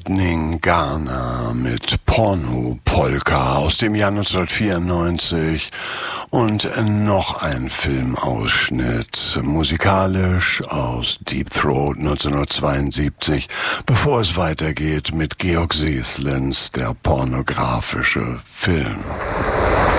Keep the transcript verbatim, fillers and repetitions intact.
Lightning Garner mit Porno-Polka aus dem Jahr neunzehnhundertvierundneunzig und noch ein Filmausschnitt, musikalisch aus Deep Throat neunzehnhundertzweiundsiebzig, bevor es weitergeht mit Georg Seslins, der pornografische Film.